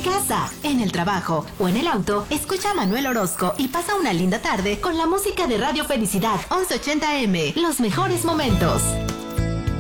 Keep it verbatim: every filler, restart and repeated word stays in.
casa, en el trabajo o en el auto, escucha a Manuel Orozco y pasa una linda tarde con la música de Radio Felicidad once ochenta eme. Los mejores momentos.